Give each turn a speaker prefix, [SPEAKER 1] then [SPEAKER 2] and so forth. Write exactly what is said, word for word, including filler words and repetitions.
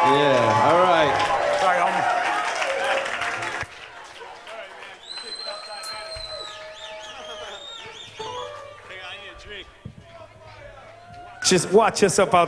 [SPEAKER 1] Yeah, all right.
[SPEAKER 2] Sorry, homie. Just watch yourself out